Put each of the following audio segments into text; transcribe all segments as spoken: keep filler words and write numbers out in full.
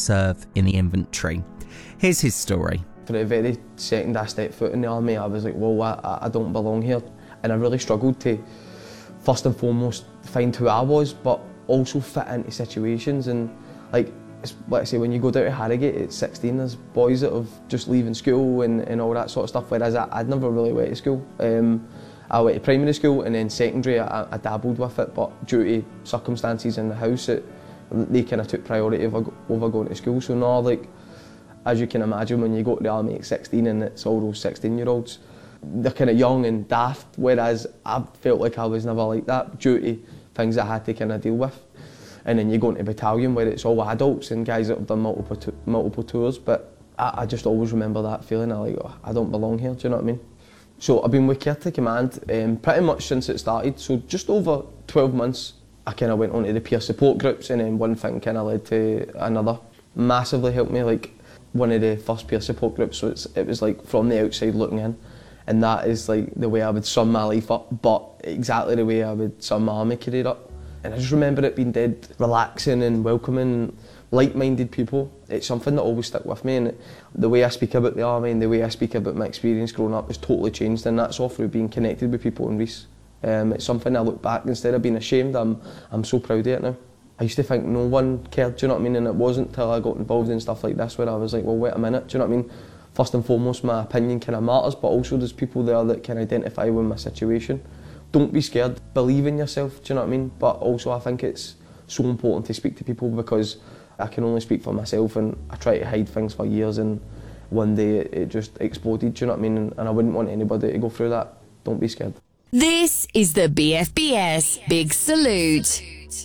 serve in the infantry. Here's his story. For the very second I stepped foot in the army, I was like, well, I, I don't belong here. And I really struggled to, first and foremost, find who I was, but also fit into situations. And like, it's, like I say, when you go down to Harrogate at sixteen, there's boys that have just leaving school and, and all that sort of stuff, whereas I, I'd never really went to school. Um, I went to primary school, and then secondary I, I dabbled with it, but due to circumstances in the house, it, they kind of took priority over, over going to school. So now, like, as you can imagine, when you go to the army at sixteen and it's all those sixteen year olds, they're kind of young and daft, whereas I felt like I was never like that due to things I had to kind of deal with. And then you go into battalion where it's all adults and guys that have done multiple t- multiple tours, but I, I just always remember that feeling of like, oh, I don't belong here, do you know what I mean? So I've been with Care to Command um, pretty much since it started, so just over twelve months I kind of went on to the peer support groups, and then one thing kind of led to another. Massively helped me, like one of the first peer support groups, so it's, it was like from the outside looking in, and that is like the way I would sum my life up, but exactly the way I would sum my army career up. And I just remember it being dead relaxing and welcoming, like-minded people. It's something that always stuck with me, and the way I speak about the army and the way I speak about my experience growing up has totally changed, and that's all through being connected with people in Rees. Um, it's something I look back, instead of being ashamed, I'm, I'm so proud of it now. I used to think no one cared, do you know what I mean? And it wasn't until I got involved in stuff like this where I was like, well, wait a minute, do you know what I mean? First and foremost, my opinion kind of matters, but also there's people there that can identify with my situation. Don't be scared, believe in yourself, do you know what I mean? But also I think it's so important to speak to people, because I can only speak for myself, and I try to hide things for years, and one day it, it just exploded, do you know what I mean? And, and I wouldn't want anybody to go through that. Don't be scared. This is the B F B S Big Salute.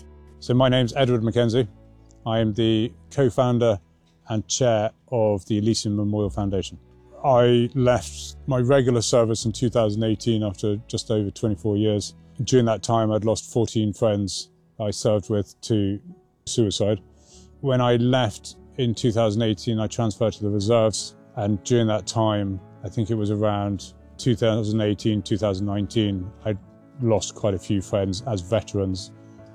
So my name's Edward Mackenzie. I am the co-founder and chair of the Elysium Memorial Foundation. I left my regular service in two thousand eighteen after just over twenty-four years. During that time, I'd lost fourteen friends I served with to suicide. When I left in two thousand eighteen, I transferred to the reserves, and during that time, I think it was around two thousand eighteen, two thousand nineteen, I lost quite a few friends as veterans.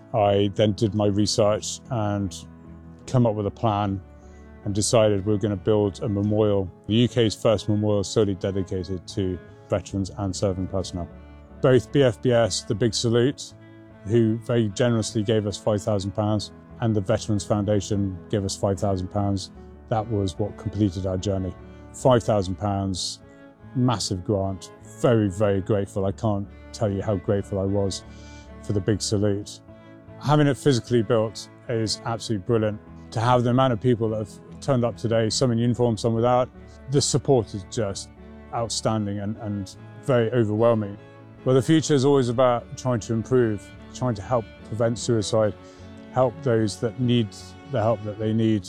I then did my research and come up with a plan and decided we were going to build a memorial, the U K's first memorial solely dedicated to veterans and serving personnel. Both B F B S, the Big Salute, who very generously gave us five thousand pounds, and the Veterans Foundation gave us five thousand pounds. That was what completed our journey. five thousand pounds, massive grant, very, very grateful. I can't tell you how grateful I was for the Big Salute. Having it physically built is absolutely brilliant. To have the amount of people that have turned up today, some in uniform, some without, the support is just outstanding and, and very overwhelming. Well, the future is always about trying to improve, trying to help prevent suicide, help those that need the help that they need,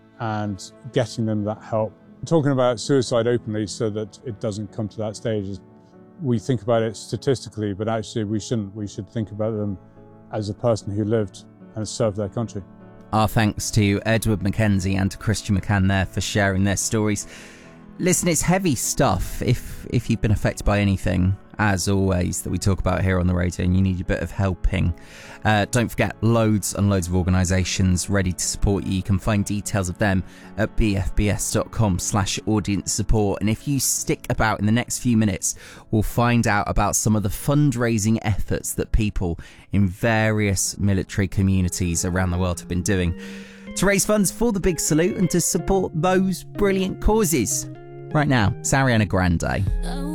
and getting them that help. Talking about suicide openly so that it doesn't come to that stage. We think about it statistically, but actually we shouldn't. We should think about them as a person who lived and served their country. Our thanks to Edward Mackenzie and to Christian McCann there for sharing their stories. Listen, it's heavy stuff. If if you've been affected by anything, as always, that we talk about here on the radio, and you need a bit of helping, uh, don't forget, loads and loads of organisations ready to support you. You can find details of them at bfbs.com slash audience support. And if you stick about in the next few minutes, we'll find out about some of the fundraising efforts that people in various military communities around the world have been doing to raise funds for the Big Salute and to support those brilliant causes. Right now, it's Ariana Grande.